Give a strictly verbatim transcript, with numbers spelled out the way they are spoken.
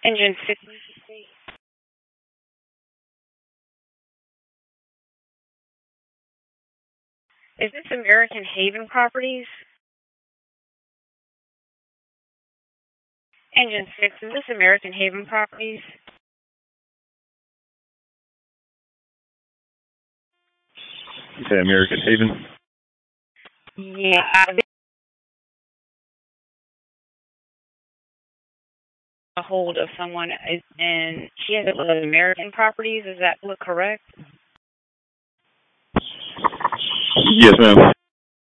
Engine six. Is this American Haven Properties? Engine six, is this American Haven Properties? You say American Haven? Yeah. A hold of someone, and she has American Properties. Is that look correct? Yes, ma'am.